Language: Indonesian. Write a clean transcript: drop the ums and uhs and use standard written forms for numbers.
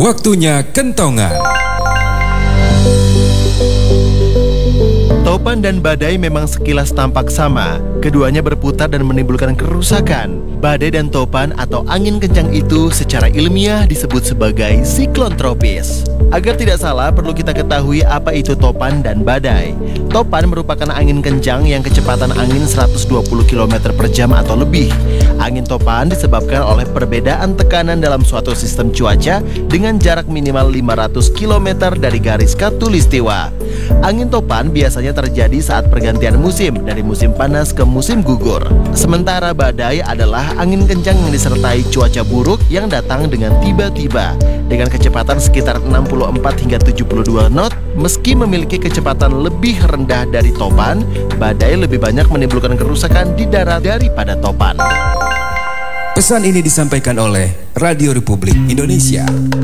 Waktunya kentongan. Topan dan badai memang sekilas tampak sama. Keduanya berputar dan menimbulkan kerusakan. Badai dan topan atau angin kencang itu secara ilmiah disebut sebagai siklon tropis. Agar tidak salah, perlu kita ketahui apa itu topan dan badai. Topan merupakan angin kencang yang kecepatan angin 120 km per jam atau lebih. Angin topan disebabkan oleh perbedaan tekanan dalam suatu sistem cuaca dengan jarak minimal 500 km dari garis khatulistiwa. Angin topan biasanya terjadi saat pergantian musim dari musim panas ke musim gugur. Sementara badai adalah angin kencang yang disertai cuaca buruk yang datang dengan tiba-tiba. Dengan kecepatan sekitar 64 hingga 72 knot, meski memiliki kecepatan lebih rendah dari topan, badai lebih banyak menimbulkan kerusakan di darat daripada topan. Pesan ini disampaikan oleh Radio Republik Indonesia.